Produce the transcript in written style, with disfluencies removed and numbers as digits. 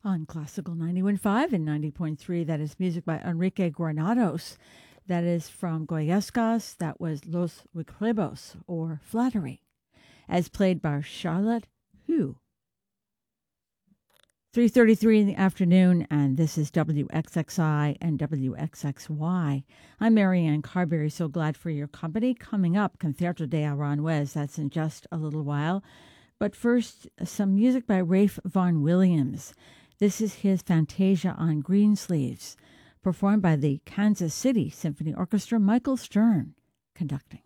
On Classical 91.5 and 90.3, that is music by Enrique Granados. That is from Goyescas. That was Los Recrebos, or Flattery, as played by Charlotte Hu. 3:33 in the afternoon, and this is WXXI and WXXY. I'm Marianne Carberry, so glad for your company. Coming up, Concerto de Aranjuez, that's in just a little while. But first, some music by Ralph Vaughan Williams. This is his Fantasia on Greensleeves, performed by the Kansas City Symphony Orchestra, Michael Stern conducting.